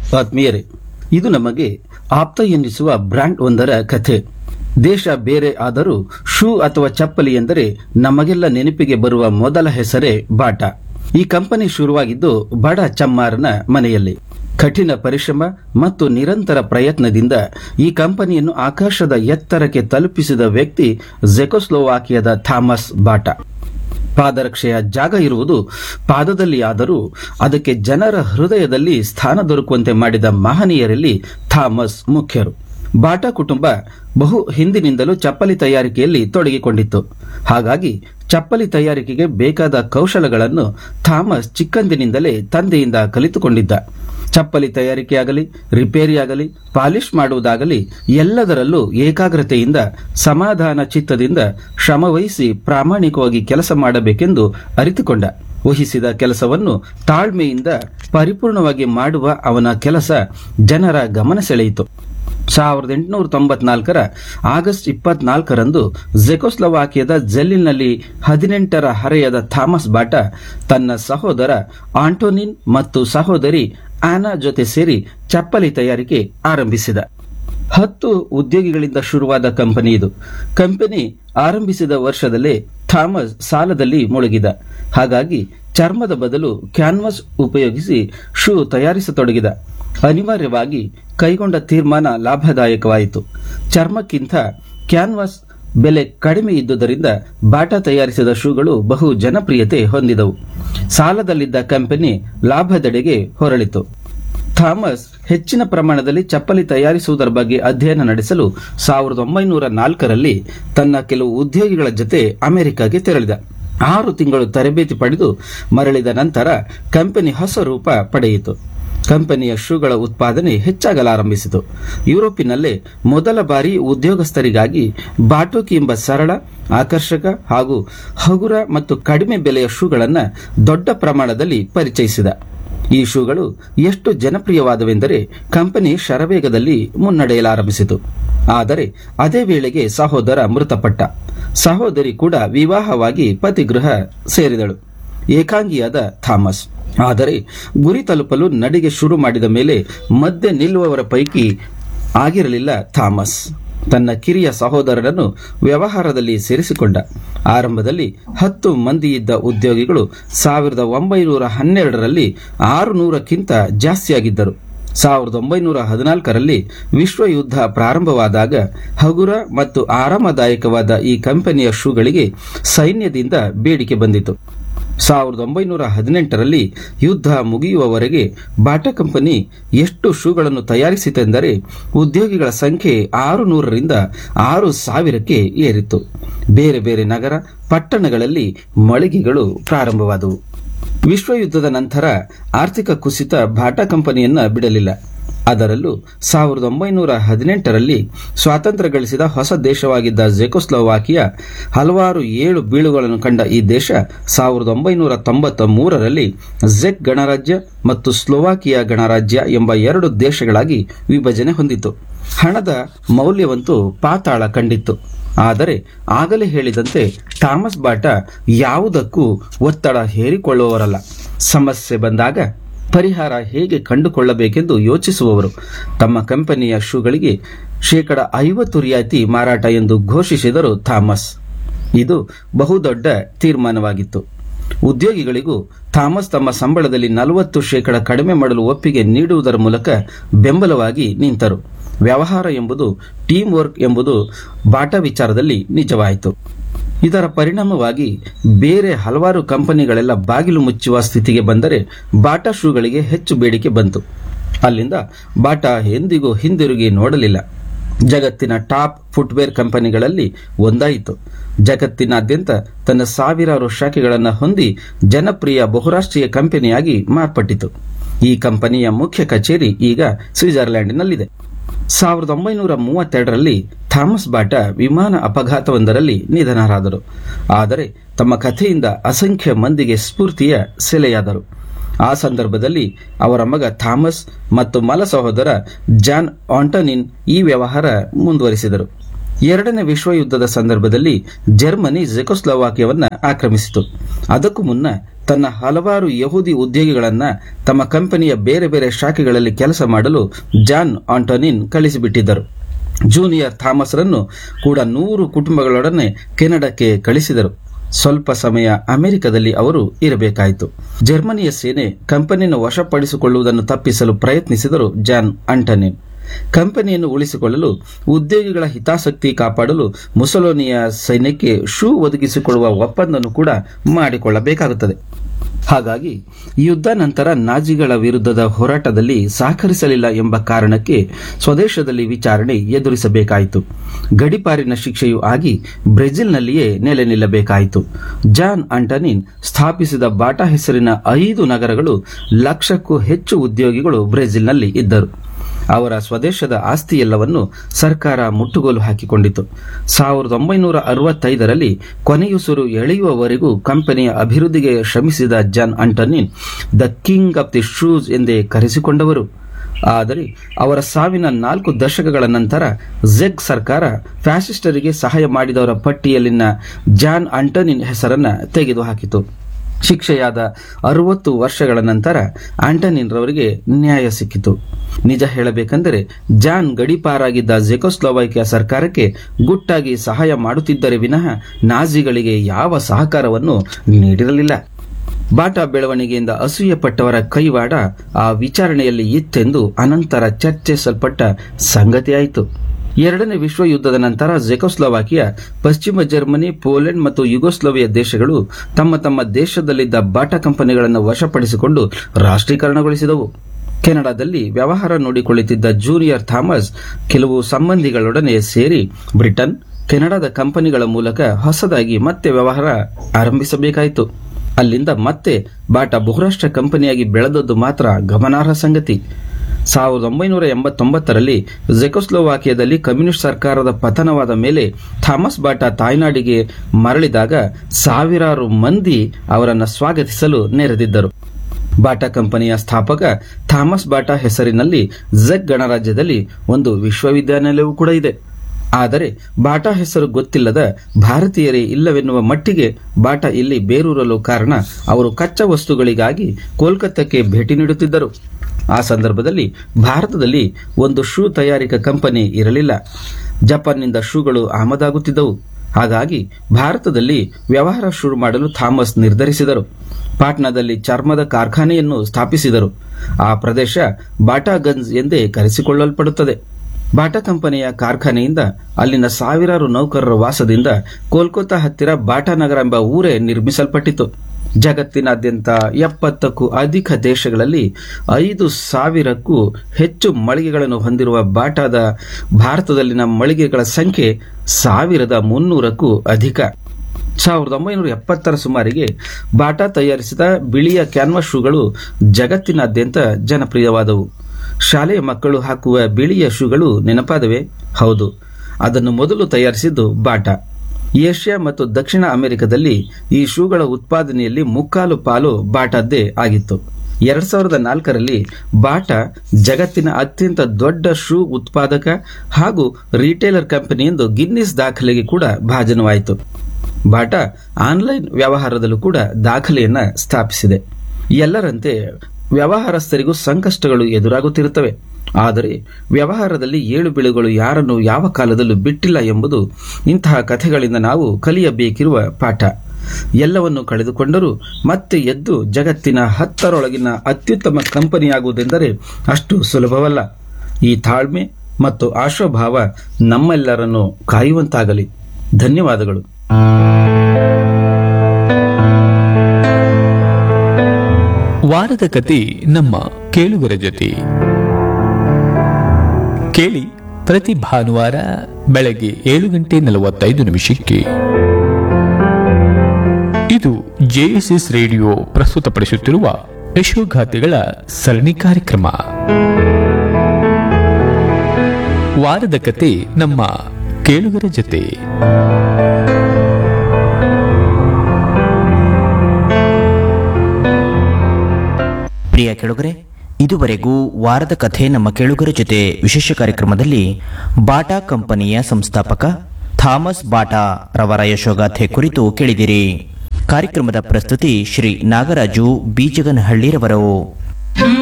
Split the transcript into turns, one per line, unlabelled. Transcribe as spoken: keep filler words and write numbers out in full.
ಆತ್ಮೀಯರೇ, ಇದು ನಮಗೆ ಆಪ್ತ ಎನ್ನಿಸುವ ಬ್ರ್ಯಾಂಡ್ ಒಂದರ ಕಥೆ. ದೇಶ ಬೇರೆ ಆದರೂ ಶೂ ಅಥವಾ ಚಪ್ಪಲಿ ಎಂದರೆ ನಮಗೆಲ್ಲ ನೆನಪಿಗೆ ಬರುವ ಮೊದಲ ಹೆಸರೇ ಬಾಟಾ. ಈ ಕಂಪನಿ ಶುರುವಾಗಿದ್ದು ಬಡ ಚಮ್ಮಾರನ ಮನೆಯಲ್ಲಿ. ಕಠಿಣ ಪರಿಶ್ರಮ ಮತ್ತು ನಿರಂತರ ಪ್ರಯತ್ನದಿಂದ ಈ ಕಂಪನಿಯನ್ನು ಆಕಾಶದ ಎತ್ತರಕ್ಕೆ ತಲುಪಿಸಿದ ವ್ಯಕ್ತಿ ಜೆಕೋಸ್ಲೋವಾಕಿಯಾದ ಥಾಮಸ್ ಬಾಟಾ. ಪಾದರಕ್ಷೆಯ ಜಾಗ ಇರುವುದು ಪಾದದಲ್ಲಿ ಆದರೂ ಅದಕ್ಕೆ ಜನರ ಹೃದಯದಲ್ಲಿ ಸ್ಥಾನ ದೊರಕುವಂತೆ ಮಾಡಿದ ಮಹನೀಯರಲ್ಲಿ ಥಾಮಸ್ ಮುಖ್ಯರು. ಬಾಟಾ ಕುಟುಂಬ ಬಹು ಹಿಂದಿನಿಂದಲೂ ಚಪ್ಪಲಿ ತಯಾರಿಕೆಯಲ್ಲಿ ತೊಡಗಿಕೊಂಡಿತ್ತು. ಹಾಗಾಗಿ ಚಪ್ಪಲಿ ತಯಾರಿಕೆಗೆ ಬೇಕಾದ ಕೌಶಲಗಳನ್ನು ಥಾಮಸ್ ಚಿಕ್ಕಂದಿನಿಂದಲೇ ತಂದೆಯಿಂದ ಕಲಿತುಕೊಂಡಿದ್ದ. ಚಪ್ಪಲಿ ತಯಾರಿಕೆಯಾಗಲಿ, ರಿಪೇರಿಯಾಗಲಿ, ಪಾಲಿಶ್ ಮಾಡುವುದಾಗಲಿ ಎಲ್ಲದರಲ್ಲೂ ಏಕಾಗ್ರತೆಯಿಂದ, ಸಮಾಧಾನ ಚಿತ್ತದಿಂದ ಶ್ರಮವಹಿಸಿ ಪ್ರಾಮಾಣಿಕವಾಗಿ ಕೆಲಸ ಮಾಡಬೇಕೆಂದು ಅರಿತುಕೊಂಡ. ವಹಿಸಿದ ಕೆಲಸವನ್ನು ತಾಳ್ಮೆಯಿಂದ ಪರಿಪೂರ್ಣವಾಗಿ ಮಾಡುವ ಅವನ ಕೆಲಸ ಜನರ ಗಮನ ಸೆಳೆಯಿತು. ಸಾವಿರದ ಎಂಟುನೂರ ತೊಂಬತ್ನಾಲ್ಕರ ಆಗಸ್ಟ್ ಇಪ್ಪತ್ನಾಲ್ಕರಂದು ಜೆಕೋಸ್ಲೋವಾಕಿಯಾದ ಜೆಲ್ಲಿನ್ನಲ್ಲಿ ಹದಿನೆಂಟರ ಹರೆಯದ ಥಾಮಸ್ ಬಾಟಾ ತನ್ನ ಸಹೋದರ ಆಂಟೋನಿನ್ ಮತ್ತು ಸಹೋದರಿ ಆನಾ ಜೊತೆ ಸೇರಿ ಚಪ್ಪಲಿ ತಯಾರಿಕೆ ಆರಂಭಿಸಿದ. ಹತ್ತು ಉದ್ಯೋಗಿಗಳಿಂದ ಶುರುವಾದ ಕಂಪನಿ ಇದು. ಕಂಪನಿ ಆರಂಭಿಸಿದ ವರ್ಷದಲ್ಲೇ ಥಾಮಸ್ ಸಾಲದಲ್ಲಿ ಮುಳುಗಿದ. ಹಾಗಾಗಿ ಚರ್ಮದ ಬದಲು ಕ್ಯಾನ್ವಾಸ್ ಉಪಯೋಗಿಸಿ ಶೂ ತಯಾರಿಸತೊಡಗಿದ. ಅನಿವಾರ್ಯವಾಗಿ ಕೈಗೊಂಡ ತೀರ್ಮಾನ ಲಾಭದಾಯಕವಾಯಿತು. ಚರ್ಮಕ್ಕಿಂತ ಕ್ಯಾನ್ವಾಸ್ ಬೆಲೆ ಕಡಿಮೆ ಇದ್ದುದರಿಂದ ಬಾಟಾ ತಯಾರಿಸಿದ ಶೂಗಳು ಬಹು ಜನಪ್ರಿಯತೆ ಹೊಂದಿದವು. ಸಾಲದಲ್ಲಿದ್ದ ಕಂಪನಿ ಲಾಭದೆಡೆಗೆ ಹೊರಳಿತು. ಥಾಮಸ್ ಹೆಚ್ಚಿನ ಪ್ರಮಾಣದಲ್ಲಿ ಚಪ್ಪಲಿ ತಯಾರಿಸುವುದರ ಬಗ್ಗೆ ಅಧ್ಯಯನ ನಡೆಸಲು ಸಾವಿರದ ಒಂಬೈನೂರ ನಾಲ್ಕರಲ್ಲಿ ತನ್ನ ಕೆಲವು ಉದ್ಯೋಗಿಗಳ ಜೊತೆ ಅಮೆರಿಕಾಗೆ ತೆರಳಿದ. ಆರು ತಿಂಗಳು ತರಬೇತಿ ಪಡೆದು ಮರಳಿದ ನಂತರ ಕಂಪನಿ ಹೊಸ ರೂಪ ಪಡೆಯಿತು. ಕಂಪನಿಯ ಶೂಗಳ ಉತ್ಪಾದನೆ ಹೆಚ್ಚಾಗಲಾರಂಭಿಸಿತು. ಯುರೋಪಿನಲ್ಲೇ ಮೊದಲ ಬಾರಿ ಉದ್ಯೋಗಸ್ಥರಿಗಾಗಿ ಬಾಟೋಕಿ ಎಂಬ ಸರಳ, ಆಕರ್ಷಕ ಹಾಗೂ ಹಗುರ ಮತ್ತು ಕಡಿಮೆ ಬೆಲೆಯ ಶೂಗಳನ್ನು ದೊಡ್ಡ ಪ್ರಮಾಣದಲ್ಲಿ ಪರಿಚಯಿಸಿದ. ಈ ಶೂಗಳು ಎಷ್ಟು ಜನಪ್ರಿಯವಾದವೆಂದರೆ ಕಂಪನಿ ಶರವೇಗದಲ್ಲಿ ಮುನ್ನಡೆಯಲಾರಂಭಿಸಿತು. ಆದರೆ ಅದೇ ವೇಳೆಗೆ ಸಹೋದರ ಮೃತಪಟ್ಟ. ಸಹೋದರಿ ಕೂಡ ವಿವಾಹವಾಗಿ ಪತಿಗೃಹ ಸೇರಿದಳು. ಏಕಾಂಗಿಯಾದ ಥಾಮಸ್ ಆದರೆ ಗುರಿ ತಲುಪಲು ನಡಿಗೆ ಶುರು ಮಾಡಿದ ಮೇಲೆ ಮಧ್ಯೆ ನಿಲ್ಲುವವರ ಪೈಕಿ ಆಗಿರಲಿಲ್ಲ ಥಾಮಸ್. ತನ್ನ ಕಿರಿಯ ಸಹೋದರನನ್ನು ವ್ಯವಹಾರದಲ್ಲಿ ಸೇರಿಸಿಕೊಂಡ. ಆರಂಭದಲ್ಲಿ ಹತ್ತು ಮಂದಿ ಇದ್ದ ಉದ್ಯೋಗಿಗಳು ಸಾವಿರದ ಒಂಬೈನೂರ ಹನ್ನೆರಡರಲ್ಲಿ ಆರು ನೂರಕ್ಕಿಂತ ಜಾಸ್ತಿಯಾಗಿದ್ದರು. ಸಾವಿರದ ಒಂಬೈನೂರ ಹದಿನಾಲ್ಕರಲ್ಲಿ ವಿಶ್ವ ಯುದ್ಧ ಪ್ರಾರಂಭವಾದಾಗ ಹಗುರ ಮತ್ತು ಆರಾಮದಾಯಕವಾದ ಈ ಕಂಪನಿಯ ಶೂಗಳಿಗೆ ಸೈನ್ಯದಿಂದ ಬೇಡಿಕೆ ಬಂದಿತು. ಸಾವಿರದ ಒಂಬೈನೂರ ಹದಿನೆಂಟರಲ್ಲಿ ಯುದ್ಧ ಮುಗಿಯುವವರೆಗೆ ಬಾಟಾ ಕಂಪನಿ ಎಷ್ಟು ಶೂಗಳನ್ನು ತಯಾರಿಸಿತೆಂದರೆ ಉದ್ಯೋಗಿಗಳ ಸಂಖ್ಯೆ ಆರು ನೂರರಿಂದ ಆರು ಸಾವಿರಕ್ಕೆ ಏರಿತು. ಬೇರೆ ಬೇರೆ ನಗರ, ಪಟ್ಟಣಗಳಲ್ಲಿ ಮಳಿಗೆಗಳು ಪ್ರಾರಂಭವಾದವು. ವಿಶ್ವಯುದ್ಧದ ನಂತರ ಆರ್ಥಿಕ ಕುಸಿತ ಬಾಟಾ ಕಂಪನಿಯನ್ನ ಬಿಡಲಿಲ್ಲ. ಅದರಲ್ಲೂ ಸಾವಿರದ ಒಂಬೈನೂರ ಹದಿನೆಂಟರಲ್ಲಿ ಸ್ವಾತಂತ್ರ್ಯ ಗಳಿಸಿದ ಹೊಸ ದೇಶವಾಗಿದ್ದ ಜೆಕೋಸ್ಲೋವಾಕಿಯಾ ಹಲವಾರು ಏಳು ಬೀಳುಗಳನ್ನು ಕಂಡ ಈ ದೇಶ ಸಾವಿರದ ಒಂಬೈನೂರ ತೊಂಬತ್ತ ಮೂರರಲ್ಲಿ ಜೆಕ್ ಗಣರಾಜ್ಯ ಮತ್ತು ಸ್ಲೋವಾಕಿಯಾ ಗಣರಾಜ್ಯ ಎಂಬ ಎರಡು ದೇಶಗಳಾಗಿ ವಿಭಜನೆ ಹೊಂದಿತು. ಹಣದ ಮೌಲ್ಯವಂತೂ ಪಾತಾಳ ಕಂಡಿತ್ತು. ಆದರೆ ಆಗಲೇ ಹೇಳಿದಂತೆ ಥಾಮಸ್ ಬಾಟಾ ಯಾವುದಕ್ಕೂ ಒತ್ತಡ ಹೇರಿಕೊಳ್ಳುವವರಲ್ಲ. ಸಮಸ್ಯೆ ಬಂದಾಗ ಪರಿಹಾರ ಹೇಗೆ ಕಂಡುಕೊಳ್ಳಬೇಕೆಂದು ಯೋಚಿಸುವವರು. ತಮ್ಮ ಕಂಪನಿಯ ಶೂಗಳಿಗೆ ಶೇಕಡ ಐವತ್ತು ರಿಯಾಯಿತಿ ಮಾರಾಟ ಎಂದು ಘೋಷಿಸಿದರು ಥಾಮಸ್. ಇದು ಬಹುದೊಡ್ಡ ತೀರ್ಮಾನವಾಗಿತ್ತು. ಉದ್ಯೋಗಿಗಳಿಗೂ ಥಾಮಸ್ ತಮ್ಮ ಸಂಬಳದಲ್ಲಿ ನಲವತ್ತು ಶೇಕಡ ಕಡಿಮೆ ಮಾಡಲು ಒಪ್ಪಿಗೆ ನೀಡುವುದರ ಮೂಲಕ ಬೆಂಬಲವಾಗಿ ನಿಂತರು. ವ್ಯವಹಾರ ಎಂಬುದು ಟೀಮ್ ವರ್ಕ್ ಎಂಬುದು ಬಾಟಾ ವಿಚಾರದಲ್ಲಿ ನಿಜವಾಯಿತು. ಇದರ ಪರಿಣಾಮವಾಗಿ ಬೇರೆ ಹಲವಾರು ಕಂಪನಿಗಳೆಲ್ಲ ಬಾಗಿಲು ಮುಚ್ಚುವ ಸ್ಥಿತಿಗೆ ಬಂದರೆ ಬಾಟಾ ಶೂಗಳಿಗೆ ಹೆಚ್ಚು ಬೇಡಿಕೆ ಬಂತು. ಅಲ್ಲಿಂದ ಬಾಟಾ ಎಂದಿಗೂ ಹಿಂದಿರುಗಿ ನೋಡಲಿಲ್ಲ. ಜಗತ್ತಿನ ಟಾಪ್ ಫುಟ್ವೇರ್ ಕಂಪನಿಗಳಲ್ಲಿ ಒಂದಾಯಿತು. ಜಗತ್ತಿನಾದ್ಯಂತ ತನ್ನ ಸಾವಿರಾರು ಶಾಖೆಗಳನ್ನು ಹೊಂದಿ ಜನಪ್ರಿಯ ಬಹುರಾಷ್ಟ್ರೀಯ ಕಂಪನಿಯಾಗಿ ಮಾರ್ಪಟ್ಟಿತು. ಈ ಕಂಪನಿಯ ಮುಖ್ಯ ಕಚೇರಿ ಈಗ ಸ್ವಿಟ್ಜರ್ಲೆಂಡ್ನಲ್ಲಿದೆ. ಸಾವಿರದ ಒಂಬೈನೂರ ಮೂವತ್ತೆರಡರಲ್ಲಿ ಥಾಮಸ್ ಬಾಟಾ ವಿಮಾನ ಅಪಘಾತವೊಂದರಲ್ಲಿ ನಿಧನರಾದರು. ಆದರೆ ತಮ್ಮ ಕಥೆಯಿಂದ ಅಸಂಖ್ಯ ಮಂದಿಗೆ ಸ್ಫೂರ್ತಿಯ ಸೆಲೆಯಾದರು. ಆ ಸಂದರ್ಭದಲ್ಲಿ ಅವರ ಮಗ ಥಾಮಸ್ ಮತ್ತು ಮಲ ಸಹೋದರ ಜಾನ್ ಆಂಟೋನಿನ್ ಈ ವ್ಯವಹಾರ ಮುಂದುವರಿಸಿದರು. ಎರಡನೇ ವಿಶ್ವ ಯುದ್ಧದ ಸಂದರ್ಭದಲ್ಲಿ ಜರ್ಮನಿ ಜೆಕೋಸ್ಲೋವಾಕಿಯಾವನ್ನ ಆಕ್ರಮಿಸಿತು. ಅದಕ್ಕೂ ಮುನ್ನ ತನ್ನ ಹಲವಾರು ಯಹೂದಿ ಉದ್ಯೋಗಿಗಳನ್ನ ತಮ್ಮ ಕಂಪನಿಯ ಬೇರೆ ಬೇರೆ ಶಾಖೆಗಳಲ್ಲಿ ಕೆಲಸ ಮಾಡಲು ಜಾನ್ ಆಂಟೋನಿನ್ ಕಳಿಸಿಬಿಟ್ಟಿದ್ದರು. ಜೂನಿಯರ್ ಥಾಮಸ್ರನ್ನು ಕೂಡ ನೂರು ಕುಟುಂಬಗಳೊಡನೆ ಕೆನಡಾಕ್ಕೆ ಕಳಿಸಿದರು. ಸ್ವಲ್ಪ ಸಮಯ ಅಮೆರಿಕದಲ್ಲಿ ಅವರು ಇರಬೇಕಾಯಿತು. ಜರ್ಮನಿಯ ಸೇನೆ ಕಂಪನಿಯನ್ನು ವಶಪಡಿಸಿಕೊಳ್ಳುವುದನ್ನು ತಪ್ಪಿಸಲು ಪ್ರಯತ್ನಿಸಿದರು ಜಾನ್ ಆಂಟೋನಿನ್. ಕಂಪನಿಯನ್ನು ಉಳಿಸಿಕೊಳ್ಳಲು, ಉದ್ಯೋಗಿಗಳ ಹಿತಾಸಕ್ತಿ ಕಾಪಾಡಲು ಮುಸೊಲಿನಿಯ ಸೈನ್ಯಕ್ಕೆ ಶೂ ಒದಗಿಸಿಕೊಡುವ ಒಪ್ಪಂದವನ್ನು ಕೂಡ ಮಾಡಿಕೊಳ್ಳಬೇಕಾಗುತ್ತದೆ. ಹಾಗಾಗಿ ಯುದ್ಧ ನಂತರ ನಾಜಿಗಳ ವಿರುದ್ಧದ ಹೋರಾಟದಲ್ಲಿ ಸಹಕರಿಸಲಿಲ್ಲ ಎಂಬ ಕಾರಣಕ್ಕೆ ಸ್ವದೇಶದಲ್ಲಿ ವಿಚಾರಣೆ ಎದುರಿಸಬೇಕಾಯಿತು. ಗಡಿಪಾರಿನ ಶಿಕ್ಷೆಯೂ ಆಗಿ ಬ್ರೆಜಿಲ್ನಲ್ಲಿಯೇ ನೆಲೆ ನಿಲ್ಲಬೇಕಾಯಿತು. ಜಾನ್ ಆಂಟೋನಿನ್ ಸ್ಥಾಪಿಸಿದ ಬಾಟಾ ಹೆಸರಿನ ಐದು ನಗರಗಳು, ಲಕ್ಷಕ್ಕೂ ಹೆಚ್ಚು ಉದ್ಯೋಗಿಗಳು ಬ್ರೆಜಿಲ್ನಲ್ಲಿ ಇದ್ದರು. ಅವರ ಸ್ವದೇಶದ ಆಸ್ತಿಯೆಲ್ಲವನ್ನು ಸರ್ಕಾರ ಮುಟ್ಟುಗೋಲು ಹಾಕಿಕೊಂಡಿತು. ಸಾವಿರದ ಒಂಬೈನೂರ ಅರವತ್ತೈದರಲ್ಲಿ ಕೊನೆಯುಸಿರು ಎಳೆಯುವವರೆಗೂ ಕಂಪನಿಯ ಅಭಿವೃದ್ಧಿಗೆ ಶ್ರಮಿಸಿದ John ಆಂಟೋನಿನ್ the king of the shoes ಎಂದೇ ಕರೆಸಿಕೊಂಡವರು. ಆದರೆ ಅವರ ಸಾವಿನ ನಾಲ್ಕು ದಶಕಗಳ ನಂತರ ಝೆಗ್ ಸರ್ಕಾರ ಫ್ಯಾಸಿಸ್ಟರಿಗೆ ಸಹಾಯ ಮಾಡಿದವರ ಪಟ್ಟಿಯಲ್ಲಿನ ಜಾನ್ ಆಂಟೋನಿನ್ ಹೆಸರನ್ನು ತೆಗೆದುಹಾಕಿತು. ಶಿಕ್ಷೆಯಾದ ಅರವತ್ತು ವರ್ಷಗಳ ನಂತರ ಆಂಟೋನಿನ್ ರವರಿಗೆ ನ್ಯಾಯ ಸಿಕ್ಕಿತು. ನಿಜ ಹೇಳಬೇಕೆಂದರೆ ಜಾನ್ ಗಡಿಪಾರಾಗಿದ್ದ ಜೆಕೋಸ್ಲೋವಾಕಿಯಾ ಸರ್ಕಾರಕ್ಕೆ ಗುಟ್ಟಾಗಿ ಸಹಾಯ ಮಾಡುತ್ತಿದ್ದರೆ ವಿನಃ ನಾಜಿಗಳಿಗೆ ಯಾವ ಸಹಕಾರವನ್ನು ನೀಡಿರಲಿಲ್ಲ. ಬಾಟಾ ಬೆಳವಣಿಗೆಯಿಂದ ಅಸೂಯೆಪಟ್ಟವರ ಕೈವಾಡ ಆ ವಿಚಾರಣೆಯಲ್ಲಿ ಇತ್ತೆಂದು ಅನಂತರ ಚರ್ಚಿಸಲ್ಪಟ್ಟ ಸಂಗತಿಯಾಯಿತು. ಎರಡನೇ ವಿಶ್ವ ಯುದ್ಧದ ನಂತರ ಜೆಕೋಸ್ಲೋವಾಕಿಯಾ, ಪಶ್ಚಿಮ ಜರ್ಮನಿ, ಪೋಲೆಂಡ್ ಮತ್ತು ಯುಗೋಸ್ಲೋವಿಯಾ ದೇಶಗಳು ತಮ್ಮ ತಮ್ಮ ದೇಶದಲ್ಲಿದ್ದ ಬಾಟಾ ಕಂಪನಿಗಳನ್ನು ವಶಪಡಿಸಿಕೊಂಡು ರಾಷ್ಟ್ರೀಕರಣಗೊಳಿಸಿದವು. ಕೆನಡಾದಲ್ಲಿ ವ್ಯವಹಾರ ನೋಡಿಕೊಳ್ಳುತ್ತಿದ್ದ ಜೂನಿಯರ್ ಥಾಮಸ್ ಕೆಲವು ಸಂಬಂಧಿಗಳೊಡನೆ ಸೇರಿ ಬ್ರಿಟನ್, ಕೆನಡಾದ ಕಂಪನಿಗಳ ಮೂಲಕ ಹೊಸದಾಗಿ ಮತ್ತೆ ವ್ಯವಹಾರ ಆರಂಭಿಸಬೇಕಾಯಿತು. ಅಲ್ಲಿಂದ ಮತ್ತೆ ಬಾಟಾ ಬಹುರಾಷ್ಟ್ರ ಕಂಪನಿಯಾಗಿ ಬೆಳೆದದ್ದು ಮಾತ್ರ ಗಮನಾರ್ಹ ಸಂಗತಿ. ಸಾವಿರದ ಒಂಬೈನೂರ ಎಂಬತ್ತೊಂಬತ್ತರಲ್ಲಿ ಜೆಕೋಸ್ಲೋವಾಕಿಯಾದಲ್ಲಿ ಕಮ್ಯುನಿಸ್ಟ್ ಸರ್ಕಾರದ ಪತನವಾದ ಮೇಲೆ ಥಾಮಸ್ ಬಾಟಾ ತಾಯ್ನಾಡಿಗೆ ಮರಳಿದಾಗ ಸಾವಿರಾರು ಮಂದಿ ಅವರನ್ನು ಸ್ವಾಗತಿಸಲು ನೆರೆದಿದ್ದರು. ಬಾಟಾ ಕಂಪನಿಯ ಸ್ಥಾಪಕ ಥಾಮಸ್ ಬಾಟಾ ಹೆಸರಿನಲ್ಲಿ ಝೆಗ್ ಗಣರಾಜ್ಯದಲ್ಲಿ ಒಂದು ವಿಶ್ವವಿದ್ಯಾನಿಲಯವೂ ಕೂಡ ಇದೆ. ಆದರೆ ಬಾಟಾ ಹೆಸರು ಗೊತ್ತಿಲ್ಲದ ಭಾರತೀಯರೇ ಇಲ್ಲವೆನ್ನುವ ಮಟ್ಟಿಗೆ ಬಾಟಾ ಇಲ್ಲಿ ಬೇರೂರಲು ಕಾರಣ ಅವರು ಕಚ್ಚಾ ವಸ್ತುಗಳಿಗಾಗಿ ಕೋಲ್ಕತ್ತಾಕ್ಕೆ ಭೇಟಿ ನೀಡುತ್ತಿದ್ದರು. ಆ ಸಂದರ್ಭದಲ್ಲಿ ಭಾರತದಲ್ಲಿ ಒಂದು ಶೂ ತಯಾರಿಕಾ ಕಂಪನಿ ಇರಲಿಲ್ಲ. ಜಪಾನ್ನಿಂದ ಶೂಗಳು ಆಮದಾಗುತ್ತಿದ್ದವು. ಹಾಗಾಗಿ ಭಾರತದಲ್ಲಿ ವ್ಯವಹಾರ ಶುರು ಮಾಡಲು ಥಾಮಸ್ ನಿರ್ಧರಿಸಿದರು. ಪಾಟ್ನಾದಲ್ಲಿ ಚರ್ಮದ ಕಾರ್ಖಾನೆಯನ್ನು ಸ್ಥಾಪಿಸಿದರು. ಆ ಪ್ರದೇಶ ಬಾಟಾಗಂಜ್ ಎಂದೇ ಕರೆಸಿಕೊಳ್ಳಲ್ಪಡುತ್ತದೆ. ಬಾಟಾ ಕಂಪನಿಯ ಕಾರ್ಖಾನೆಯಿಂದ ಅಲ್ಲಿನ ಸಾವಿರಾರು ನೌಕರರ ವಾಸದಿಂದ ಕೋಲ್ಕತ್ತಾ ಹತ್ತಿರ ಬಾಟಾ ನಗರ ಎಂಬ ಊರೇ ನಿರ್ಮಿಸಲ್ಪಟ್ಟಿತು. ಜಗತ್ತಿನಾದ್ಯಂತ ಎಪ್ಪತ್ತಕ್ಕೂ ಅಧಿಕ ದೇಶಗಳಲ್ಲಿ ಐದು ಸಾವಿರಕ್ಕೂ ಹೆಚ್ಚು ಮಳಿಗೆಗಳನ್ನು ಹೊಂದಿರುವ ಬಾಟಾದ ಭಾರತದಲ್ಲಿನ ಮಳಿಗೆಗಳ ಸಂಖ್ಯೆ ಸಾವಿರದ ಮುನ್ನೂರಕ್ಕೂ ಅಧಿಕ. ಸಾವಿರದ ಒಂಬೈನೂರ ಎಪ್ಪತ್ತರ ಸುಮಾರಿಗೆ ಬಾಟಾ ತಯಾರಿಸಿದ ಬಿಳಿಯ ಕ್ಯಾನ್ವಾಸ್ ಶೂಗಳು ಜಗತ್ತಿನಾದ್ಯಂತ ಜನಪ್ರಿಯವಾದವು. ಶಾಲೆಯ ಮಕ್ಕಳು ಹಾಕುವ ಬಿಳಿಯ ಶೂಗಳು ನೆನಪಾದವೇ? ಹೌದು, ಅದನ್ನು ಮೊದಲು ತಯಾರಿಸಿದ್ದು ಬಾಟಾ. ಏಷ್ಯಾ ಮತ್ತು ದಕ್ಷಿಣ ಅಮೆರಿಕದಲ್ಲಿ ಈ ಶೂಗಳ ಉತ್ಪಾದನೆಯಲ್ಲಿ ಮುಕ್ಕಾಲು ಪಾಲು ಬಾಟಾದ್ದೇ ಆಗಿತ್ತು. ಎರಡ್ ಸಾವಿರದ ನಾಲ್ಕರಲ್ಲಿ ಬಾಟಾ ಜಗತ್ತಿನ ಅತ್ಯಂತ ದೊಡ್ಡ ಶೂ ಉತ್ಪಾದಕ ಹಾಗೂ ರಿಟೇಲರ್ ಕಂಪನಿ ಎಂದು ಗಿನ್ನಿಸ್ ದಾಖಲೆಗೆ ಕೂಡ ಭಾಜನವಾಯಿತು. ಬಾಟಾ ಆನ್ಲೈನ್ ವ್ಯವಹಾರದಲ್ಲೂ ಕೂಡ ದಾಖಲೆಯನ್ನ ಸ್ಥಾಪಿಸಿದೆ. ಎಲ್ಲರಂತೆ ವ್ಯವಹಾರಸ್ಥರಿಗೂ ಸಂಕಷ್ಟಗಳು ಎದುರಾಗುತ್ತಿರುತ್ತವೆ. ಆದರೆ ವ್ಯವಹಾರದಲ್ಲಿ ಏಳು ಬೀಳುಗಳು ಯಾರನ್ನು ಯಾವ ಕಾಲದಲ್ಲೂ ಬಿಟ್ಟಿಲ್ಲ ಎಂಬುದು ಇಂತಹ ಕಥೆಗಳಿಂದ ನಾವು ಕಲಿಯಬೇಕಿರುವ ಪಾಠ. ಎಲ್ಲವನ್ನು ಕಳೆದುಕೊಂಡರೂ ಮತ್ತೆ ಎದ್ದು ಜಗತ್ತಿನ ಹತ್ತರೊಳಗಿನ ಅತ್ಯುತ್ತಮ ಕಂಪನಿಯಾಗುವುದೆಂದರೆ ಅಷ್ಟು ಸುಲಭವಲ್ಲ. ಈ ತಾಳ್ಮೆ ಮತ್ತು ಆಶಾಭಾವ ನಮ್ಮೆಲ್ಲರನ್ನು ಕಾಯುವಂತಾಗಲಿ. ಧನ್ಯವಾದಗಳು.
ವಾರದ ಕತೆ ನಮ್ಮ ಕೇಳುಗರ ಜೊತೆ ಕೇಳಿ ಪ್ರತಿ ಭಾನುವಾರ ಬೆಳಗ್ಗೆ ಏಳು ಗಂಟೆ ನಲವತ್ತೈದು ನಿಮಿಷಕ್ಕೆ. ಇದು ಜೆಎಸ್ಎಸ್ ರೇಡಿಯೋ ಪ್ರಸ್ತುತಪಡಿಸುತ್ತಿರುವ ಯಶೋಗಾಥೆಗಳ ಸರಣಿ ಕಾರ್ಯಕ್ರಮ. ವಾರದ ಕತೆ ನಮ್ಮ ಕೇಳುಗರ ಜೊತೆ.
ಪ್ರಿಯ ಕೇಳುಗರೆ, ಇದುವರೆಗೂ ವಾರದ ಕಥೆ ನಮ್ಮ ಕೇಳುಗರ ಜೊತೆ ವಿಶೇಷ ಕಾರ್ಯಕ್ರಮದಲ್ಲಿ ಬಾಟಾ ಕಂಪನಿಯ ಸಂಸ್ಥಾಪಕ ಥಾಮಸ್ ಬಾಟಾ ರವರ ಯಶೋಗಾಥೆ ಕುರಿತು ಕೇಳಿದಿರಿ. ಕಾರ್ಯಕ್ರಮದ ಪ್ರಸ್ತುತಿ ಶ್ರೀ ನಾಗರಾಜು ಬೀಜಗನಹಳ್ಳಿರವರು.